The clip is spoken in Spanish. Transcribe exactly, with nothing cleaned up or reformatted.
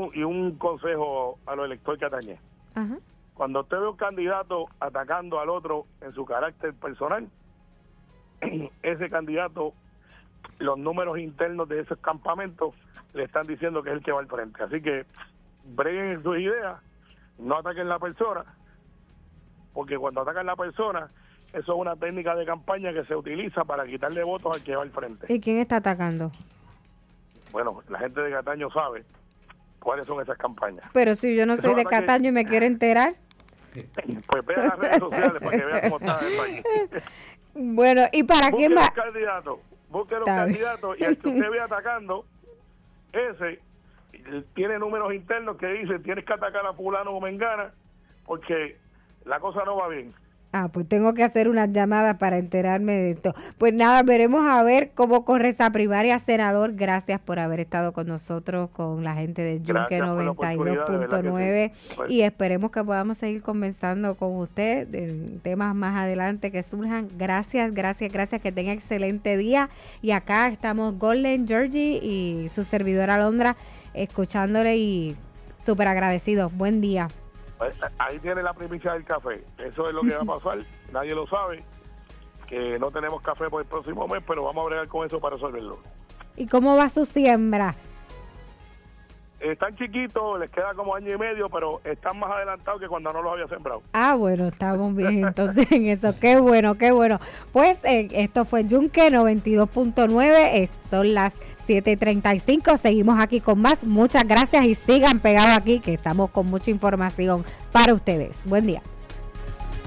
un, y un consejo a los electores catañeses. Ajá. Cuando usted ve un candidato atacando al otro en su carácter personal, ese candidato, los números internos de esos campamentos le están diciendo que es el que va al frente. Así que breguen en sus ideas, no ataquen la persona, porque cuando atacan la persona, eso es una técnica de campaña que se utiliza para quitarle votos al que va al frente. ¿Y quién está atacando? Bueno, la gente de Cataño sabe cuáles son esas campañas. Pero si yo no soy de Cataño y me quiero enterar. Pues vea las redes sociales para que vea cómo está el país. Bueno, ¿y para quién va? Busque los candidatos, busque los candidatos y al que usted ve atacando, ese tiene números internos que dicen tienes que atacar a fulano o mengana porque la cosa no va bien. Ah, pues tengo que hacer unas llamadas para enterarme de esto. Pues nada, veremos a ver cómo corre esa primaria, senador. Gracias por haber estado con nosotros, con la gente de Yunque noventa y dos punto nueve. Sí. Pues, y esperemos que podamos seguir conversando con usted en temas más adelante que surjan. Gracias, gracias, gracias. Que tenga excelente día. Y acá estamos Golden, Georgie y su servidora Alondra escuchándole y súper agradecidos. Buen día. Ahí tiene la primicia del café. Eso es lo que va a pasar. Nadie lo sabe. Que no tenemos café por el próximo mes, pero vamos a bregar con eso para resolverlo. ¿Y cómo va su siembra? Están chiquitos, les queda como año y medio, pero están más adelantados que cuando no los había sembrado. Ah, bueno, estamos bien entonces en eso. Qué bueno, qué bueno. Pues eh, esto fue Yunque noventa y dos punto nueve. Eh, son las siete y treinta y cinco. Seguimos aquí con más. Muchas gracias y sigan pegados aquí que estamos con mucha información para ustedes. Buen día.